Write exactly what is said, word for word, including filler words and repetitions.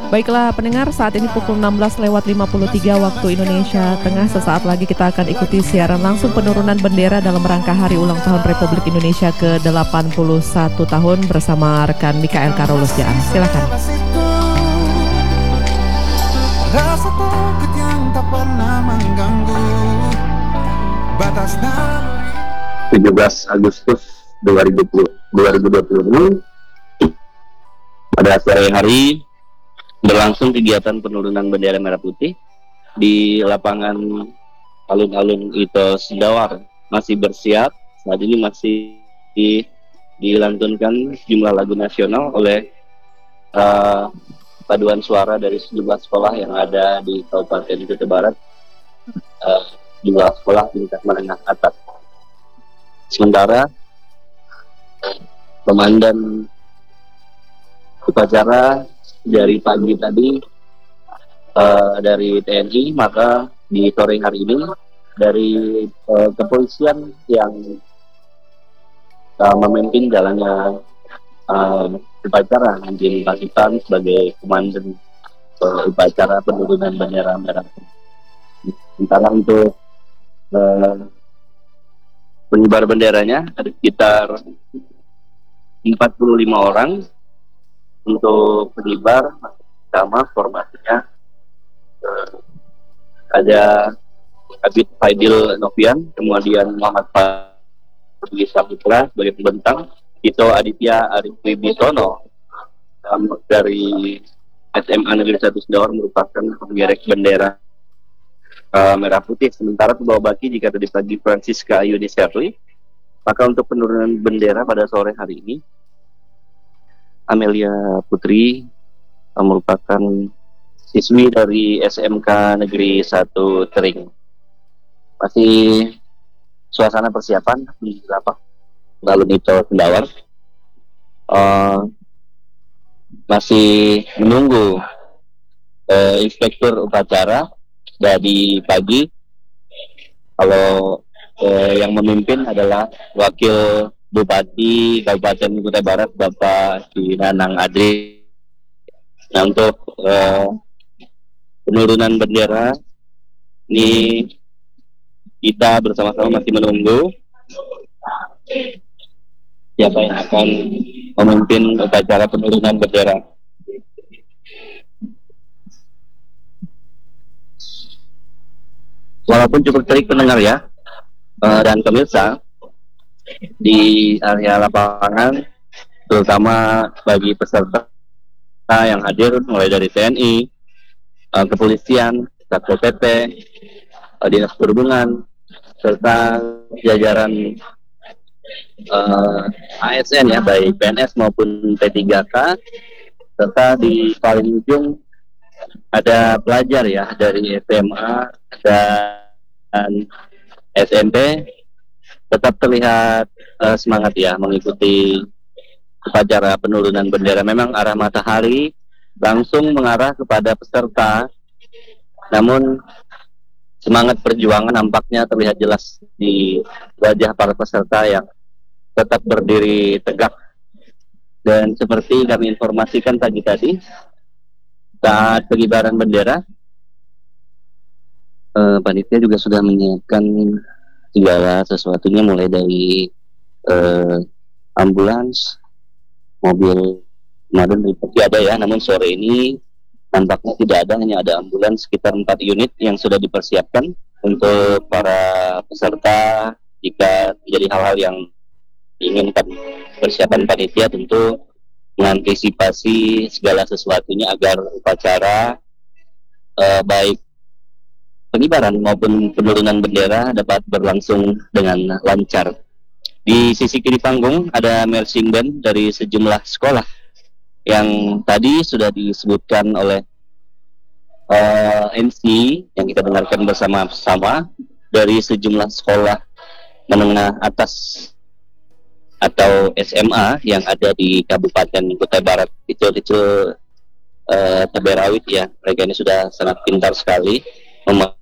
Baiklah pendengar, saat ini pukul enam belas lewat lima puluh tiga waktu Indonesia Tengah. Sesaat lagi kita akan ikuti siaran langsung penurunan bendera dalam rangka Hari Ulang Tahun Republik Indonesia ke delapan puluh satu tahun bersama rekan Mikael Karolus Jaan. Silakan. Rasa takut yang tak pernah mengganggu batas tujuh belas Agustus dua ribu dua puluh pada sore hari berlangsung kegiatan penurunan bendera merah putih di lapangan alun-alun Ito Sendawar. Masih bersiap, saat ini masih di, dilantunkan sejumlah lagu nasional oleh uh, paduan suara dari sejumlah sekolah yang ada di Kabupaten Kutai Barat, uh, sejumlah sekolah tingkat menengah atas. Sementara komandan upacara dari pagi tadi uh, dari T N I, maka di sore hari ini dari uh, kepolisian yang uh, memimpin jalannya uh, upacara, Anjing Pasitan sebagai komandan uh, upacara penurunan bendera merah. Sementara untuk uh, pengibar benderanya ada sekitar empat puluh lima orang. Untuk pengibar sama formasinya uh, ada Abid Faidil Novian, kemudian Muhammad Fadli Saputra sebagai pembentang, Tito Aditya Arif Wibisono um, dari S M A Negeri satu Sendawar merupakan penggerek bendera uh, merah putih. Sementara pembawa baki jika tadi pagi Francisca Ayuni Sherly, maka untuk penurunan bendera pada sore hari ini Amelia Putri merupakan siswi dari S M K Negeri satu Tering. Masih suasana persiapan di lapak alun Ito Sendawar. Uh, masih menunggu uh, inspektur upacara dari pagi. Kalau uh, yang memimpin adalah wakil Bupati Kabupaten Kutai Barat, Bapak Nanang Adri. Nah, untuk uh, penurunan bendera ini kita bersama-sama masih menunggu siapa yang akan memimpin upacara penurunan bendera. Walaupun cukup terik pendengar ya, uh, dan pemirsa di area lapangan, terutama bagi peserta yang hadir mulai dari T N I, uh, kepolisian, Satpol P P, uh, dinas perhubungan, serta jajaran uh, A S N ya, baik P N S maupun P tiga K, serta di paling ujung ada pelajar ya dari S M A dan S M P. Tetap terlihat uh, semangat ya mengikuti upacara penurunan bendera. Memang arah matahari langsung mengarah kepada peserta, namun semangat perjuangan nampaknya terlihat jelas di wajah para peserta yang tetap berdiri tegak. Dan seperti kami informasikan pagi tadi, saat pengibaran bendera, uh, panitia juga sudah menyiapkan segala sesuatunya, mulai dari uh, ambulans, mobil pemadam seperti ada ya, namun sore ini nampaknya tidak ada, hanya ada ambulans sekitar empat unit yang sudah dipersiapkan untuk para peserta. Jika menjadi hal-hal yang diinginkan persiapan panitia, tentu mengantisipasi segala sesuatunya agar upacara uh, baik pengibaran maupun penurunan bendera dapat berlangsung dengan lancar. Di sisi kiri panggung ada marching band dari sejumlah sekolah yang tadi sudah disebutkan oleh uh, M C yang kita dengarkan bersama-sama, dari sejumlah sekolah menengah atas atau S M A yang ada di Kabupaten Kutai Barat. Itu itu uh, cabai rawit ya, mereka ini sudah sangat pintar sekali mem